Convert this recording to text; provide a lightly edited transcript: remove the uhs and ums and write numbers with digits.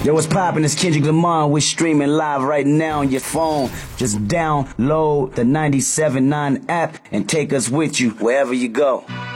Yo, what's poppin'? It's Kendrick Lamar. We're streaming live right now on your phone. Just download the 97.9 app and take us with you wherever you go.